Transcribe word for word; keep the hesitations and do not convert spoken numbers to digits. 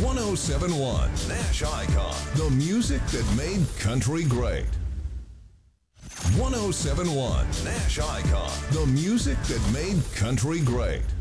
one oh seven point one Nash Icon, the music that made country great. one oh seven point one Nash Icon, the music that made country great.